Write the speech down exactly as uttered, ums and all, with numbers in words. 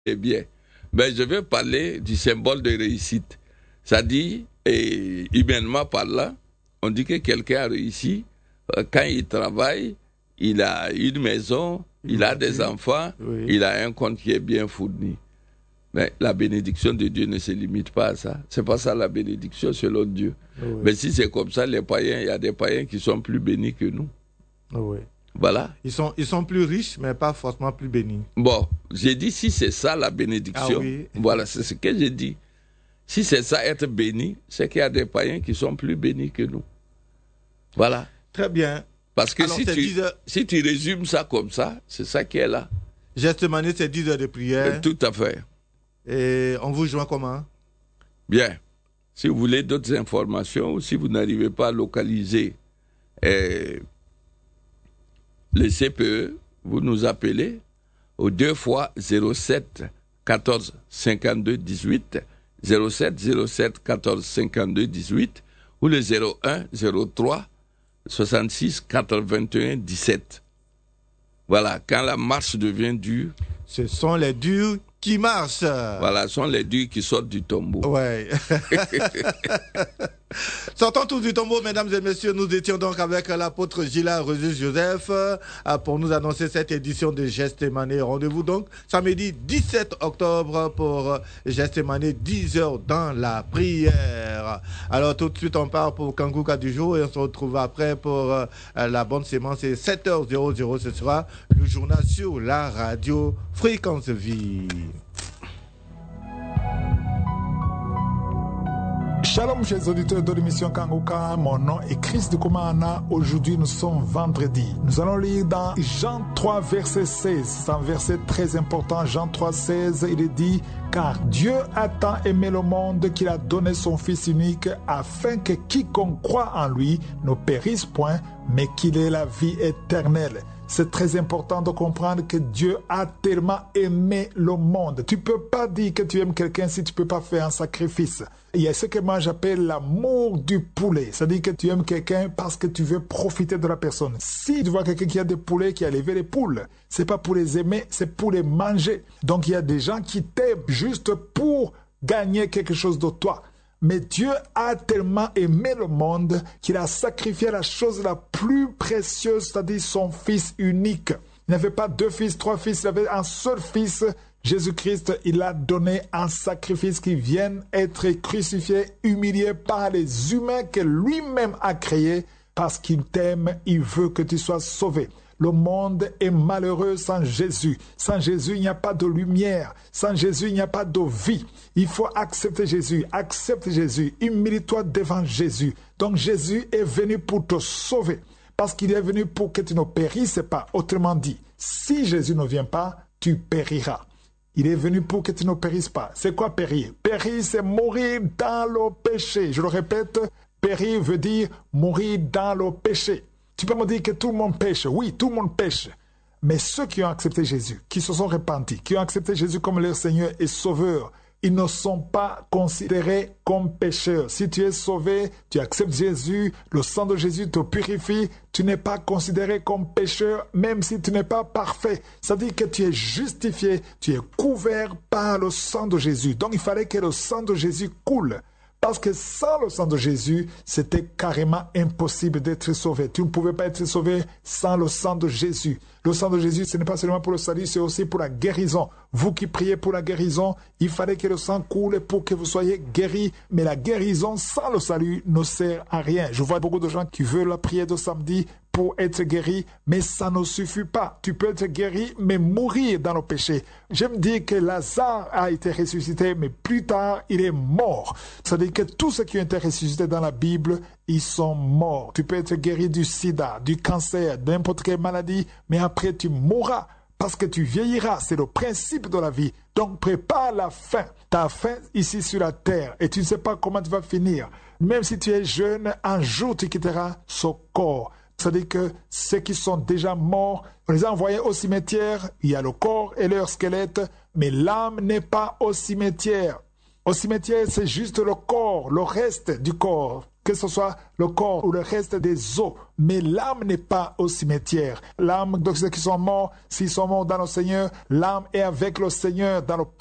Eh bien, ben, je vais parler du symbole de réussite. Ça dit, et humainement parlant, on dit que quelqu'un a réussi euh, quand il travaille, il a une maison, il, il a des dit. enfants, oui. il a un compte qui est bien fourni. Mais la bénédiction de Dieu ne se limite pas à ça. C'est pas ça la bénédiction selon Dieu. Oui. Mais si c'est comme ça, les païens, il y a des païens qui sont plus bénis que nous. Oui. Voilà. Ils sont, ils sont plus riches, mais pas forcément plus bénis. Bon, j'ai dit si c'est ça la bénédiction. Ah oui. Voilà, c'est ce que j'ai dit. Si c'est ça être béni, c'est qu'il y a des païens qui sont plus bénis que nous. Voilà. Très bien. Parce que Alors, si, tu, dix heures... si tu résumes ça comme ça, c'est ça qui est là. Gethsémani, c'est dix heures de prière. Tout à fait. Et on vous joint comment? Bien. Si vous voulez d'autres informations ou si vous n'arrivez pas à localiser eh, le C P E, vous nous appelez au deux fois zéro sept quatorze cinquante-deux dix-huit, zéro sept zéro sept quatorze cinquante-deux dix-huit ou le zéro un zéro trois soixante-six quatre-vingt-un dix-sept. Voilà, quand la marche devient dure. Ce sont les durs qui marchent. Voilà, ce sont les durs qui sortent du tombeau. Ouais. Sortons tous du tombeau, mesdames et messieurs. Nous étions donc avec l'apôtre Gila Rezus Joseph pour nous annoncer cette édition de Gethsémani. Rendez-vous donc samedi dix-sept octobre pour Gethsémani, dix heures dans la prière. Alors tout de suite, on part pour Kanguka du jour et on se retrouve après pour la bonne sémence. C'est sept heures ce sera le journal sur la radio Fréquence Vie. Shalom chers auditeurs de l'émission Kanguka, mon nom est Chris de Koumana. Aujourd'hui nous sommes vendredi. Nous allons lire dans Jean trois verset seize. C'est un verset très important. Jean trois seize, il est dit: car Dieu a tant aimé le monde qu'il a donné son Fils unique afin que quiconque croit en lui ne périsse point, mais qu'il ait la vie éternelle. C'est très important de comprendre que Dieu a tellement aimé le monde. Tu ne peux pas dire que tu aimes quelqu'un si tu ne peux pas faire un sacrifice. Il y a ce que moi j'appelle l'amour du poulet. C'est-à-dire que tu aimes quelqu'un parce que tu veux profiter de la personne. Si tu vois quelqu'un qui a des poulets, qui a élevé les poules, ce n'est pas pour les aimer, c'est pour les manger. Donc il y a des gens qui t'aiment juste pour gagner quelque chose de toi. Mais Dieu a tellement aimé le monde qu'il a sacrifié la chose la plus précieuse, c'est-à-dire son Fils unique. Il n'avait pas deux fils, trois fils, il avait un seul Fils, Jésus-Christ. Il a donné un sacrifice qui vient être crucifié, humilié par les humains que lui-même a créés parce qu'il t'aime, il veut que tu sois sauvé. Le monde est malheureux sans Jésus. Sans Jésus, il n'y a pas de lumière. Sans Jésus, il n'y a pas de vie. Il faut accepter Jésus. Accepte Jésus. Humilie-toi devant Jésus. Donc Jésus est venu pour te sauver. Parce qu'il est venu pour que tu ne périsses pas. Autrement dit, si Jésus ne vient pas, tu périras. Il est venu pour que tu ne périsses pas. C'est quoi périr? Périr, c'est mourir dans le péché. Je le répète, périr veut dire mourir dans le péché. Tu peux me dire que tout le monde pêche. Oui, tout le monde pêche. Mais ceux qui ont accepté Jésus, qui se sont repentis, qui ont accepté Jésus comme leur Seigneur et Sauveur, ils ne sont pas considérés comme pécheurs. Si tu es sauvé, tu acceptes Jésus, le sang de Jésus te purifie, tu n'es pas considéré comme pécheur, même si tu n'es pas parfait. Ça veut dire que tu es justifié, tu es couvert par le sang de Jésus. Donc il fallait que le sang de Jésus coule. Parce que sans le sang de Jésus, c'était carrément impossible d'être sauvé. Tu ne pouvais pas être sauvé sans le sang de Jésus. Le sang de Jésus, ce n'est pas seulement pour le salut, c'est aussi pour la guérison. Vous qui priez pour la guérison, il fallait que le sang coule pour que vous soyez guéris. Mais la guérison sans le salut ne sert à rien. Je vois beaucoup de gens qui veulent la prière de samedi pour être guéri, mais ça ne suffit pas. Tu peux être guéri, mais mourir dans le péché. J'aime dire que Lazare a été ressuscité, mais plus tard, il est mort. C'est-à-dire que tous ceux qui ont été ressuscités dans la Bible, ils sont morts. Tu peux être guéri du sida, du cancer, de n'importe quelle maladie, mais après tu mourras parce que tu vieilliras. C'est le principe de la vie. Donc prépare la fin. Ta fin ici sur la terre et tu ne sais pas comment tu vas finir. Même si tu es jeune, un jour tu quitteras ce corps. C'est-à-dire que ceux qui sont déjà morts, on les a envoyés au cimetière, il y a le corps et leur squelette, mais l'âme n'est pas au cimetière. Au cimetière, c'est juste le corps, le reste du corps. que ce soit le corps ou le reste des os, mais l'âme n'est pas au cimetière. L'âme de ceux qui sont morts, s'ils sont morts dans le Seigneur, l'âme est avec le Seigneur dans le